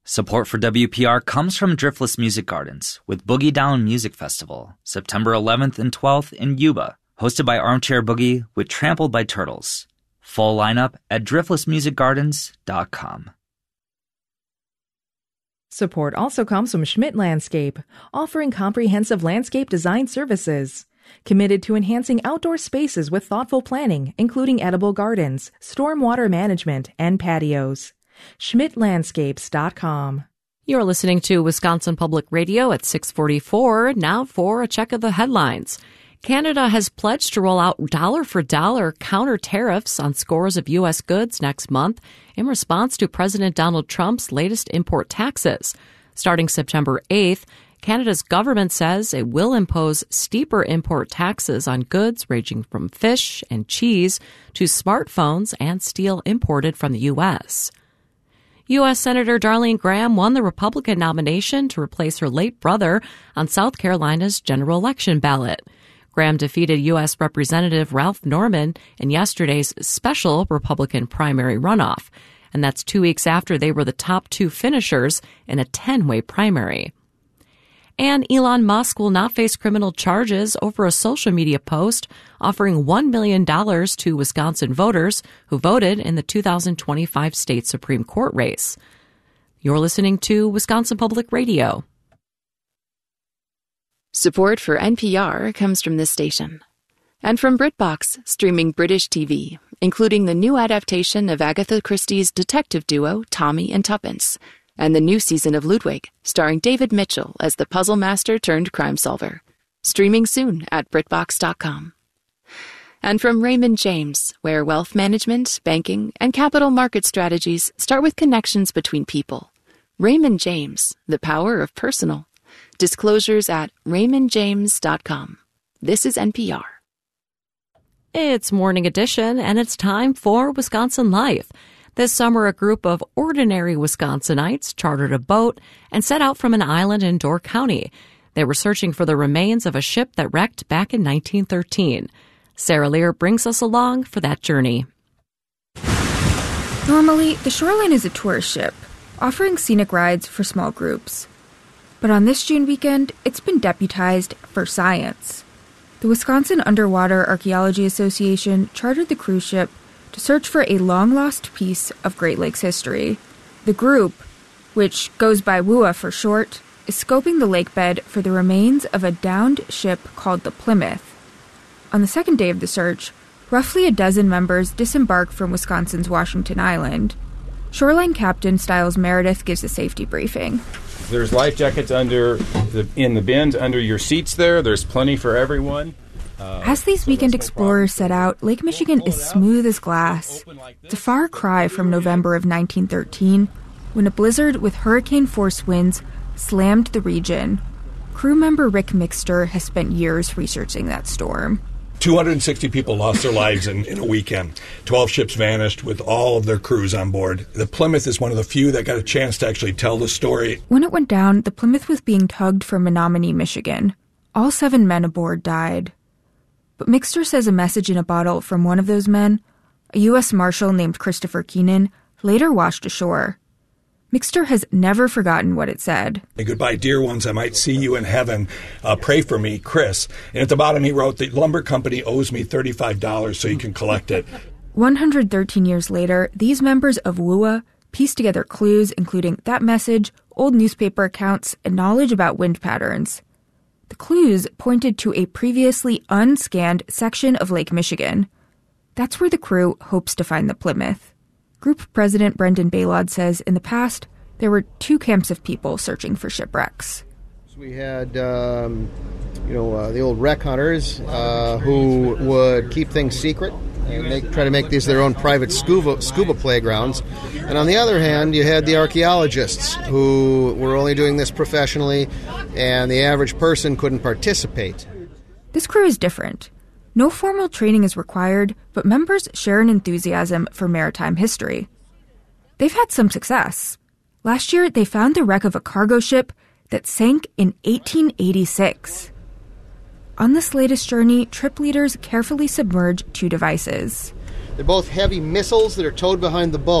Support for WPR comes from Driftless Music Gardens with Boogie Down Music Festival, September 11th and 12th in Yuba, hosted by Armchair Boogie with Trampled by Turtles. Full lineup at driftlessmusicgardens.com. Support also comes from Schmidt Landscape, offering comprehensive landscape design services. Committed to enhancing outdoor spaces with thoughtful planning, including edible gardens, stormwater management, and patios. SchmidtLandscapes.com. You're listening to Wisconsin Public Radio at 6:44. Now for a check of the headlines. Canada has pledged to roll out dollar-for-dollar counter tariffs on scores of U.S. goods next month in response to President Donald Trump's latest import taxes. Starting September 8th, Canada's government says it will impose steeper import taxes on goods ranging from fish and cheese to smartphones and steel imported from the U.S. U.S. Senator Darlene Graham won the Republican nomination to replace her late brother on South Carolina's general election ballot. Graham defeated U.S. Representative Ralph Norman in yesterday's special Republican primary runoff, and that's 2 weeks after they were the top two finishers in a 10-way primary. And Elon Musk will not face criminal charges over a social media post offering $1 million to Wisconsin voters who voted in the 2025 state Supreme Court race. You're listening to Wisconsin Public Radio. Support for NPR comes from this station. And from BritBox, streaming British TV, including the new adaptation of Agatha Christie's detective duo Tommy and Tuppence, and the new season of Ludwig, starring David Mitchell as the puzzle master turned crime solver. Streaming soon at BritBox.com. And from Raymond James, where wealth management, banking, and capital market strategies start with connections between people. Raymond James, the power of personal. Disclosures at RaymondJames.com. This is NPR. It's Morning Edition, and it's time for Wisconsin Life. This summer, a group of ordinary Wisconsinites chartered a boat and set out from an island in Door County. They were searching for the remains of a ship that wrecked back in 1913. Sarah Lear brings us along for that journey. Normally, the Shoreline is a tourist ship, offering scenic rides for small groups. But on this June weekend, it's been deputized for science. The Wisconsin Underwater Archaeology Association chartered the cruise ship to search for a long-lost piece of Great Lakes history. The group, which goes by WUA for short, is scoping the lakebed for the remains of a downed ship called the Plymouth. On the second day of the search, roughly a dozen members disembarked from Wisconsin's Washington Island. Shoreline Captain Stiles Meredith gives a safety briefing. There's life jackets in the bins under your seats there. There's plenty for everyone. As these weekend explorers set out, Lake Michigan is smooth as glass. It's a far cry from November of 1913, when a blizzard with hurricane-force winds slammed the region. Crew member Rick Mixter has spent years researching that storm. 260 people lost their lives in a weekend. 12 ships vanished with all of their crews on board. The Plymouth is one of the few that got a chance to actually tell the story. When it went down, the Plymouth was being tugged from Menominee, Michigan. All 7 men aboard died. But Mixter says a message in a bottle from one of those men, a U.S. Marshal named Christopher Keenan, later washed ashore. Mixter has never forgotten what it said. Hey, goodbye, dear ones. I might see you in heaven. Pray for me, Chris. And at the bottom he wrote, the lumber company owes me $35 so you can collect it. 113 years later, these members of WUA pieced together clues, including that message, old newspaper accounts, and knowledge about wind patterns. The clues pointed to a previously unscanned section of Lake Michigan. That's where the crew hopes to find the Plymouth. Group President Brendan Baylod says in the past, there were 2 camps of people searching for shipwrecks. We had, the old wreck hunters who would keep things secret and try to make these their own private scuba playgrounds. And on the other hand, you had the archaeologists who were only doing this professionally, and the average person couldn't participate. This crew is different. No formal training is required, but members share an enthusiasm for maritime history. They've had some success. Last year, they found the wreck of a cargo ship that sank in 1886. On this latest journey, trip leaders carefully submerge 2 devices. They're both heavy missiles that are towed behind the boat.